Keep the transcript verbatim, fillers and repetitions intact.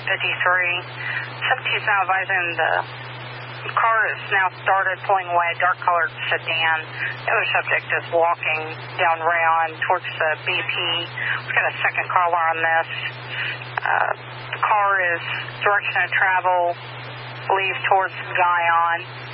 fifty-three. seventeen is now advising the car is now started pulling away, dark-colored sedan. The other subject is walking down Rayon towards the B P. We've got a second caller on this. Uh, the car is direction of travel, leave towards Guyon.